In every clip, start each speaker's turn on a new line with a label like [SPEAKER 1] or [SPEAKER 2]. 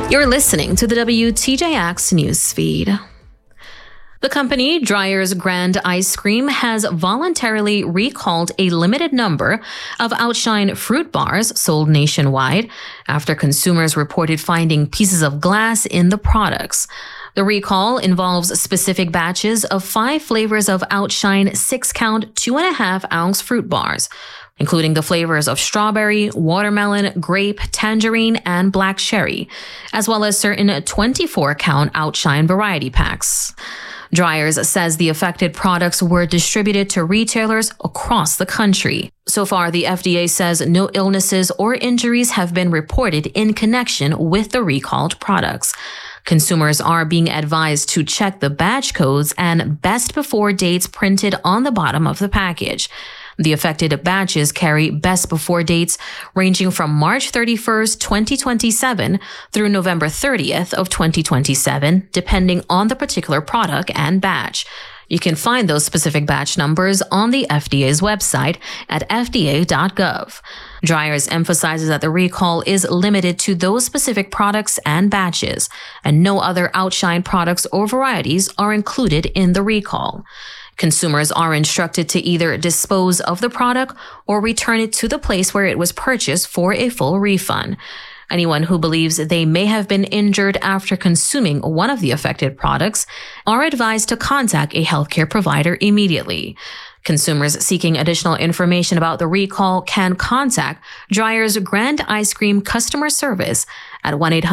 [SPEAKER 1] You're listening to the WTJX news feed. The company Dreyer's Grand Ice Cream has voluntarily recalled a limited number of Outshine fruit bars sold nationwide after consumers reported finding pieces of glass in the products. The recall involves specific batches of 5 flavors of Outshine 6-count 2.5-ounce fruit bars, including the flavors of strawberry, watermelon, grape, tangerine, and black cherry, as well as certain 24-count Outshine variety packs. Dreyer's says the affected products were distributed to retailers across the country. So far, the FDA says no illnesses or injuries have been reported in connection with the recalled products. Consumers are being advised to check the batch codes and best before dates printed on the bottom of the package. The affected batches carry best before dates ranging from March 31st, 2027 through November 30th of 2027, depending on the particular product and batch. You can find those specific batch numbers on the FDA's website at fda.gov. Dreyer's emphasizes that the recall is limited to those specific products and batches, and no other Outshine products or varieties are included in the recall. Consumers are instructed to either dispose of the product or return it to the place where it was purchased for a full refund. Anyone who believes they may have been injured after consuming one of the affected products are advised to contact a healthcare provider immediately. Consumers seeking additional information about the recall can contact Dreyer's Grand Ice Cream customer service at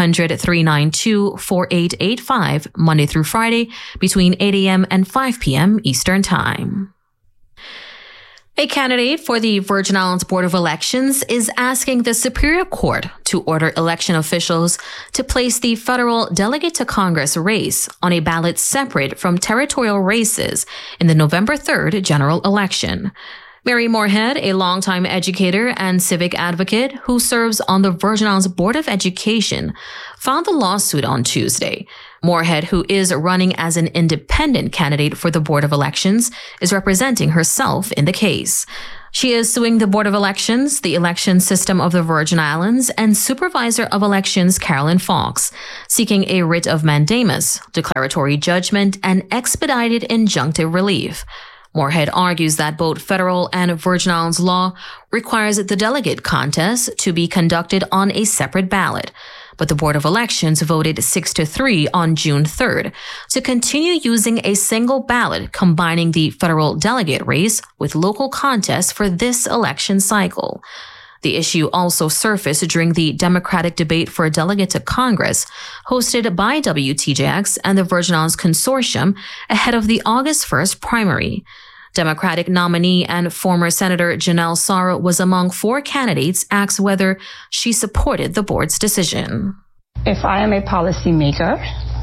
[SPEAKER 1] 1-800-392-4885 Monday through Friday between 8 a.m. and 5 p.m. Eastern Time. A candidate for the Virgin Islands Board of Elections is asking the Superior Court to order election officials to place the federal delegate to Congress race on a ballot separate from territorial races in the November 3rd general election. Mary Moorhead, a longtime educator and civic advocate who serves on the Virgin Islands Board of Education, filed the lawsuit on Tuesday. Moorhead, who is running as an independent candidate for the Board of Elections, is representing herself in the case. She is suing the Board of Elections, the election system of the Virgin Islands, and Supervisor of Elections Carolyn Fox, seeking a writ of mandamus, declaratory judgment, and expedited injunctive relief. Moorhead argues that both federal and Virgin Islands law requires the delegate contest to be conducted on a separate ballot, but the Board of Elections voted 6-3 on June 3rd to continue using a single ballot combining the federal delegate race with local contests for this election cycle. The issue also surfaced during the Democratic debate for a delegate to Congress hosted by WTJX and the Virgin Islands Consortium ahead of the August 1st primary. Democratic nominee and former Senator Janelle Sarr was among 4 candidates asked whether she supported the board's decision.
[SPEAKER 2] If I am a policymaker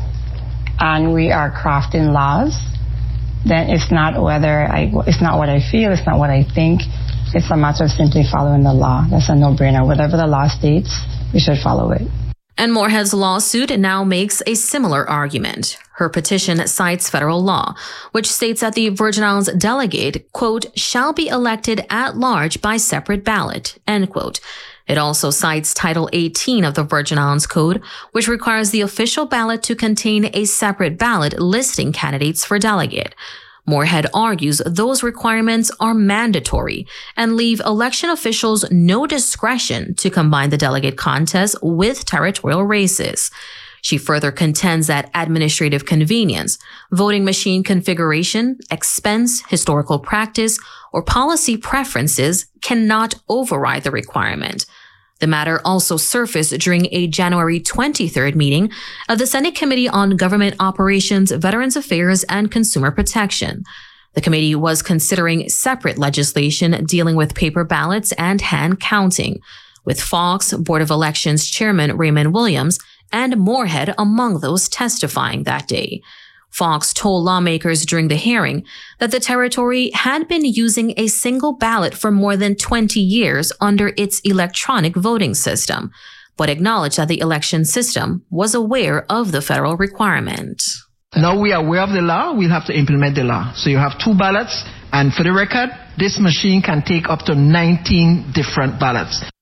[SPEAKER 2] and we are crafting laws, then it's not what I feel, it's not what I think. It's a matter of simply following the law. That's a no-brainer. Whatever the law states, we should follow it.
[SPEAKER 1] And Moorhead's lawsuit now makes a similar argument. Her petition cites federal law, which states that the Virgin Islands delegate, quote, shall be elected at large by separate ballot, end quote. It also cites Title 18 of the Virgin Islands Code, which requires the official ballot to contain a separate ballot listing candidates for delegate. Moorhead argues those requirements are mandatory and leave election officials no discretion to combine the delegate contest with territorial races. She further contends that administrative convenience, voting machine configuration, expense, historical practice, or policy preferences cannot override the requirement. The matter also surfaced during a January 23rd meeting of the Senate Committee on Government Operations, Veterans Affairs, and Consumer Protection. The committee was considering separate legislation dealing with paper ballots and hand counting, with Fox, Board of Elections Chairman Raymond Williams, and Moorhead among those testifying that day. Fox told lawmakers during the hearing that the territory had been using a single ballot for more than 20 years under its electronic voting system, but acknowledged that the election system was aware of the federal requirement.
[SPEAKER 3] Now we are aware of the law, we'll have to implement the law. So you have 2 ballots, and for the record, this machine can take up to 19 different ballots.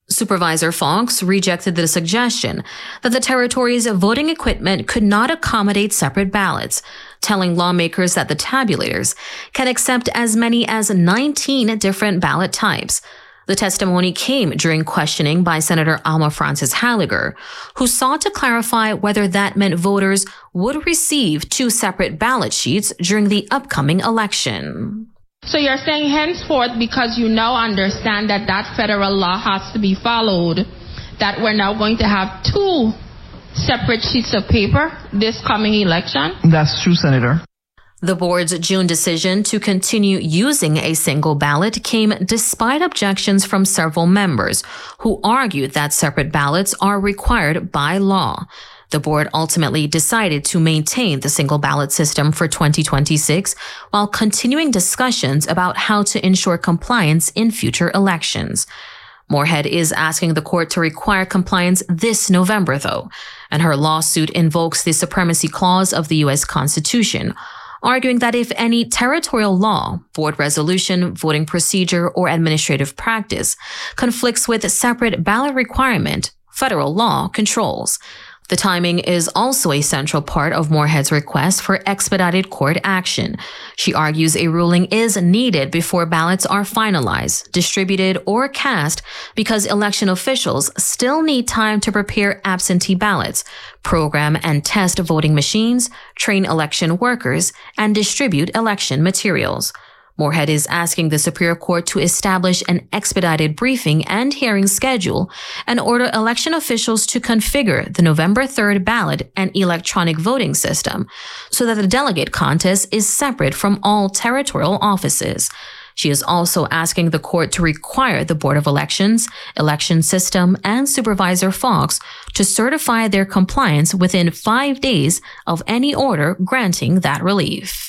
[SPEAKER 1] Supervisor Fox rejected the suggestion that the territory's voting equipment could not accommodate separate ballots, telling lawmakers that the tabulators can accept as many as 19 different ballot types. The testimony came during questioning by Senator Alma Francis Halliger, who sought to clarify whether that meant voters would receive 2 separate ballot sheets during the upcoming election.
[SPEAKER 4] So you're saying henceforth, because you now understand that that federal law has to be followed, that we're now going to have 2 separate sheets of paper this coming election?
[SPEAKER 3] That's true, Senator.
[SPEAKER 1] The board's June decision to continue using a single ballot came despite objections from several members who argued that separate ballots are required by law. The board ultimately decided to maintain the single ballot system for 2026 while continuing discussions about how to ensure compliance in future elections. Moorhead is asking the court to require compliance this November, though, and her lawsuit invokes the Supremacy Clause of the U.S. Constitution, arguing that if any territorial law, board resolution, voting procedure, or administrative practice conflicts with a separate ballot requirement, federal law controls. The timing is also a central part of Moorhead's request for expedited court action. She argues a ruling is needed before ballots are finalized, distributed, or cast because election officials still need time to prepare absentee ballots, program and test voting machines, train election workers, and distribute election materials. Moorhead is asking the Superior Court to establish an expedited briefing and hearing schedule and order election officials to configure the November 3rd ballot and electronic voting system so that the delegate contest is separate from all territorial offices. She is also asking the court to require the Board of Elections, Election System, and Supervisor Fox to certify their compliance within 5 days of any order granting that relief.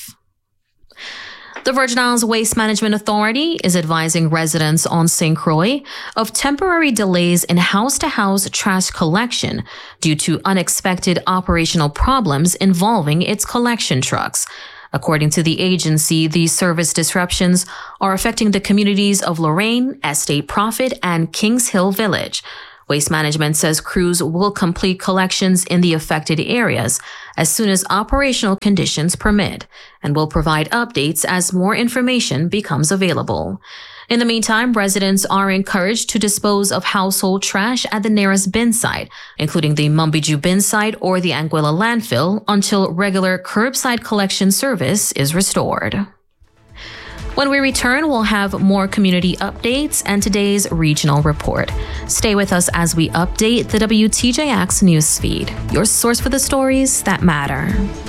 [SPEAKER 1] The Virgin Islands Waste Management Authority is advising residents on St. Croix of temporary delays in house-to-house trash collection due to unexpected operational problems involving its collection trucks. According to the agency, these service disruptions are affecting the communities of Lorraine, Estate Prophet, and Kings Hill Village. Waste Management says crews will complete collections in the affected areas as soon as operational conditions permit and will provide updates as more information becomes available. In the meantime, residents are encouraged to dispose of household trash at the nearest bin site, including the Mumbiju bin site or the Anguilla landfill, until regular curbside collection service is restored. When we return, we'll have more community updates and today's regional report. Stay with us as we update the WTJX newsfeed, your source for the stories that matter.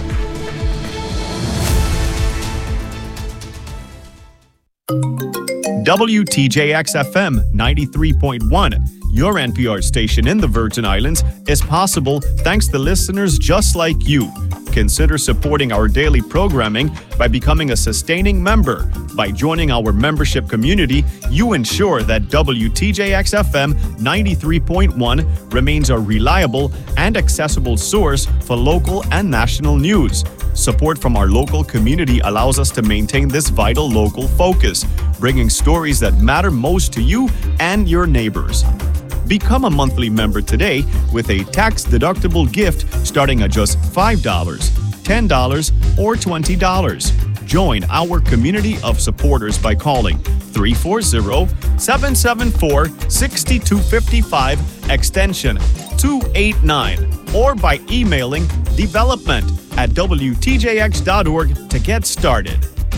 [SPEAKER 5] WTJX-FM 93.1, your NPR station in the Virgin Islands, is possible thanks to listeners just like you. Consider supporting our daily programming by becoming a sustaining member. By joining our membership community, you ensure that WTJX-FM 93.1 remains a reliable and accessible source for local and national news. Support from our local community allows us to maintain this vital local focus, bringing stories that matter most to you and your neighbors. Become a monthly member today with a tax-deductible gift starting at just $5, $10, or $20. Join our community of supporters by calling 340-774-6255 extension 289 or by emailing development@wtjx.org to get started.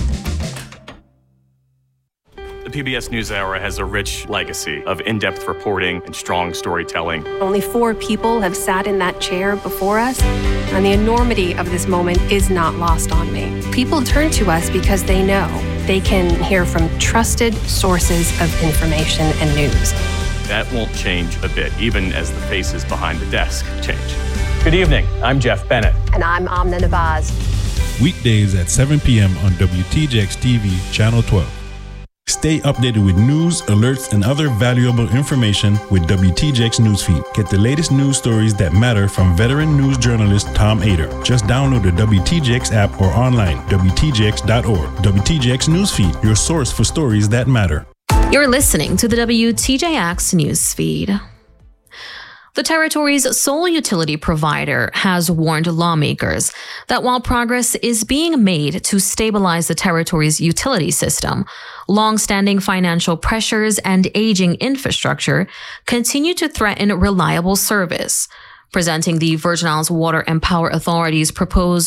[SPEAKER 6] The PBS NewsHour has a rich legacy of in-depth reporting and strong storytelling.
[SPEAKER 7] Only 4 people have sat in that chair before us, and the enormity of this moment is not lost on me. People turn to us because they know they can hear from trusted sources of information and news.
[SPEAKER 6] That won't change a bit, even as the faces behind the desk change.
[SPEAKER 8] Good evening. I'm Jeff Bennett.
[SPEAKER 9] And I'm Amna Nabaz.
[SPEAKER 10] Weekdays at 7 p.m. on WTJX TV, Channel 12. Stay updated with news, alerts, and other valuable information with WTJX Newsfeed. Get the latest news stories that matter from veteran news journalist Tom Ader. Just download the WTJX app or online, WTJX.org. WTJX Newsfeed, your source for stories that matter.
[SPEAKER 1] You're listening to the WTJX news feed. The territory's sole utility provider has warned lawmakers that while progress is being made to stabilize the territory's utility system, long-standing financial pressures and aging infrastructure continue to threaten reliable service. Presenting the Virgin Islands Water and Power Authority's proposed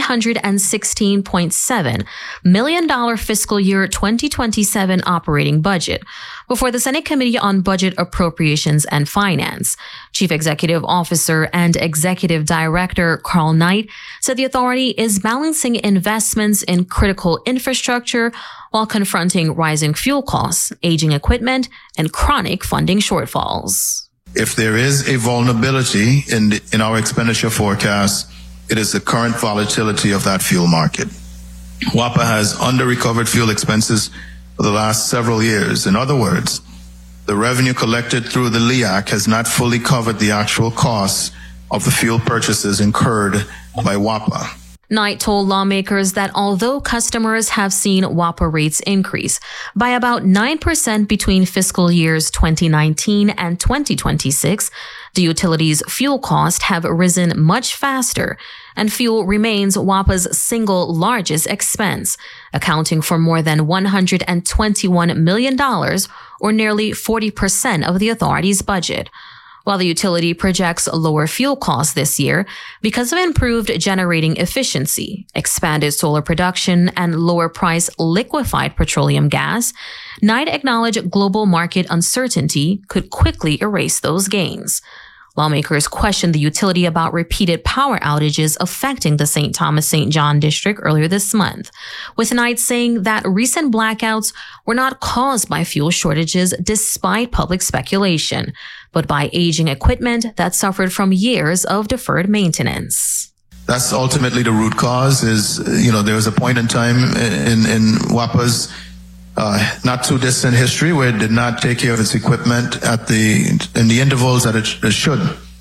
[SPEAKER 1] $316.7 million fiscal year 2027 operating budget before the Senate Committee on Budget Appropriations and Finance. Chief Executive Officer and Executive Director Carl Knight said the authority is balancing investments in critical infrastructure while confronting rising fuel costs, aging equipment, and chronic funding shortfalls.
[SPEAKER 9] If there is a vulnerability in our expenditure forecast, it is the current volatility of that fuel market. WAPA has under-recovered fuel expenses for the last several years. In other words, the revenue collected through the LEAC has not fully covered the actual costs of the fuel purchases incurred by WAPA.
[SPEAKER 1] Knight told lawmakers that although customers have seen WAPA rates increase by about 9% between fiscal years 2019 and 2026, the utility's fuel costs have risen much faster, and fuel remains WAPA's single largest expense, accounting for more than $121 million, or nearly 40% of the authority's budget. While the utility projects lower fuel costs this year because of improved generating efficiency, expanded solar production, and lower price liquefied petroleum gas, Knight acknowledged global market uncertainty could quickly erase those gains. Lawmakers questioned the utility about repeated power outages affecting the St. Thomas-St. John district earlier this month, with Knight saying that recent blackouts were not caused by fuel shortages despite public speculation, but by aging equipment that suffered from years of deferred maintenance.
[SPEAKER 9] That's ultimately the root cause there was a point in time in WAPA's not too distant history where it did not take care of its equipment in the intervals that it should.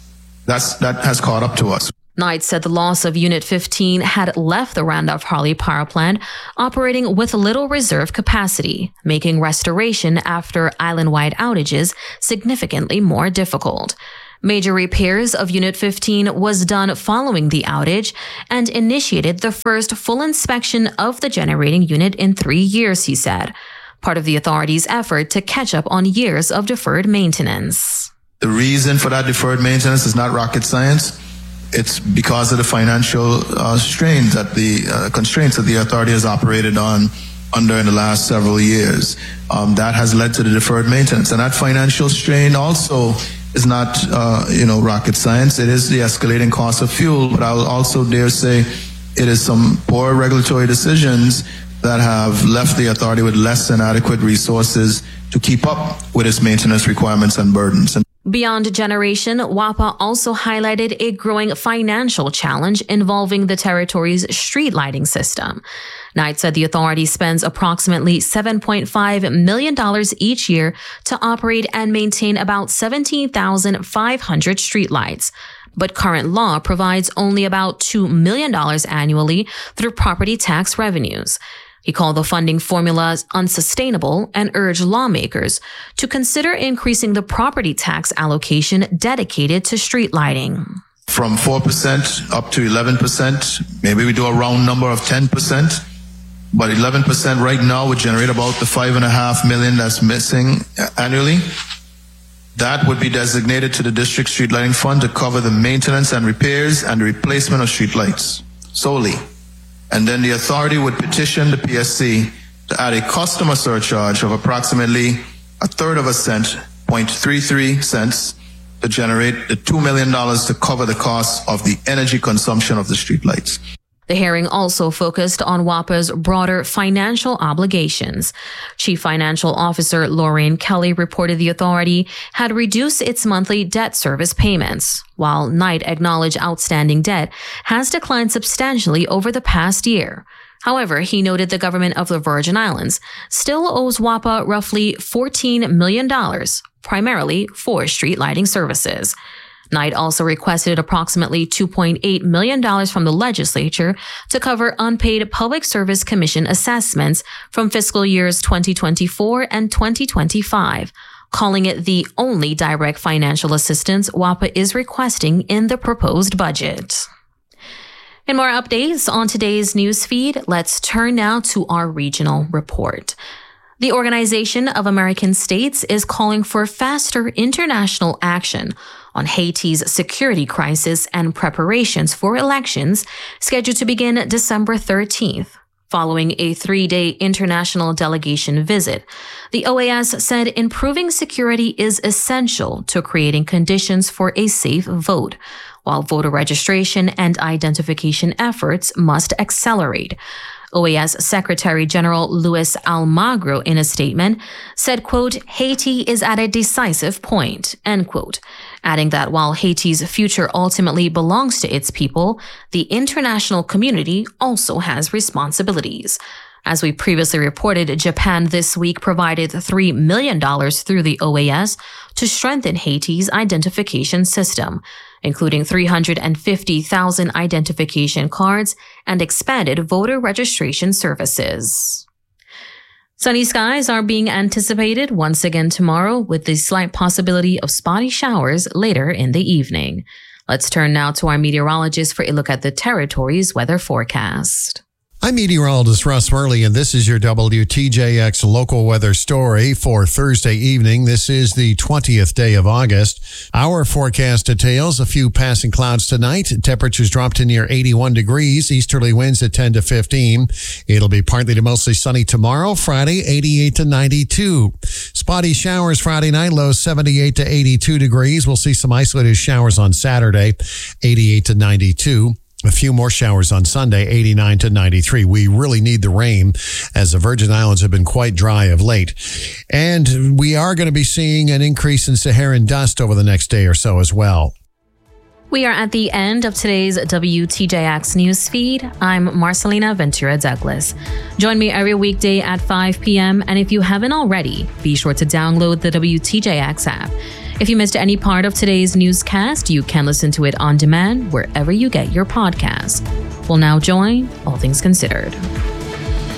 [SPEAKER 9] That has caught up to us.
[SPEAKER 1] Knight said the loss of Unit 15 had left the Randolph-Harley power plant operating with little reserve capacity, making restoration after island-wide outages significantly more difficult. Major repairs of Unit 15 was done following the outage and initiated the first full inspection of the generating unit in 3 years, he said, part of the authority's effort to catch up on years of deferred maintenance.
[SPEAKER 9] The reason for that deferred maintenance is not rocket science. It's because of the financial strains constraints that the authority has operated under in the last several years. That has led to the deferred maintenance, and that financial strain also is not, rocket science. It is the escalating cost of fuel, but I will also dare say it is some poor regulatory decisions that have left the authority with less than adequate resources to keep up with its maintenance requirements and burdens.
[SPEAKER 1] Beyond generation, WAPA also highlighted a growing financial challenge involving the territory's street lighting system. Knight said the authority spends approximately $7.5 million each year to operate and maintain about 17,500 streetlights. But current law provides only about $2 million annually through property tax revenues. He called the funding formula unsustainable and urged lawmakers to consider increasing the property tax allocation dedicated to street lighting.
[SPEAKER 9] From 4% up to 11%, maybe we do a round number of 10%, but 11% right now would generate about the $5.5 million that's missing annually. That would be designated to the district street lighting fund to cover the maintenance and repairs and the replacement of street lights solely. And then the authority would petition the PSC to add a customer surcharge of approximately a third of a cent, 0.33 cents, to generate the $2 million to cover the cost of the energy consumption of the streetlights.
[SPEAKER 1] The hearing also focused on WAPA's broader financial obligations. Chief Financial Officer Lorraine Kelly reported the authority had reduced its monthly debt service payments, while Knight acknowledged outstanding debt has declined substantially over the past year. However, he noted the government of the Virgin Islands still owes WAPA roughly $14 million, primarily for street lighting services. Knight also requested approximately $2.8 million from the legislature to cover unpaid Public Service Commission assessments from fiscal years 2024 and 2025, calling it the only direct financial assistance WAPA is requesting in the proposed budget. In more updates on today's newsfeed, let's turn now to our regional report. The Organization of American States is calling for faster international action on Haiti's security crisis and preparations for elections scheduled to begin December 13th. Following a 3-day international delegation visit, the OAS said improving security is essential to creating conditions for a safe vote, while voter registration and identification efforts must accelerate. OAS Secretary General Luis Almagro, in a statement, said, quote, Haiti is at a decisive point, end quote, adding that while Haiti's future ultimately belongs to its people, the international community also has responsibilities. As we previously reported, Japan this week provided $3 million through the OAS to strengthen Haiti's identification system, including 350,000 identification cards and expanded voter registration services. Sunny skies are being anticipated once again tomorrow, with the slight possibility of spotty showers later in the evening. Let's turn now to our meteorologist for a look at the territory's weather forecast.
[SPEAKER 11] I'm meteorologist Russ Murley, and this is your WTJX local weather story for Thursday evening. This is the 20th day of August. Our forecast details a few passing clouds tonight. Temperatures drop to near 81 degrees. Easterly winds at 10 to 15. It'll be partly to mostly sunny tomorrow, Friday, 88 to 92. Spotty showers Friday night, lows 78 to 82 degrees. We'll see some isolated showers on Saturday, 88 to 92. A few more showers on Sunday, 89 to 93. We really need the rain, as the Virgin Islands have been quite dry of late. And we are going to be seeing an increase in Saharan dust over the next day or so as well.
[SPEAKER 1] We are at the end of today's WTJX newsfeed. I'm Marcelina Ventura Douglas. Join me every weekday at 5 p.m. And if you haven't already, be sure to download the WTJX app. If you missed any part of today's newscast, you can listen to it on demand wherever you get your podcast. We'll now join All Things Considered.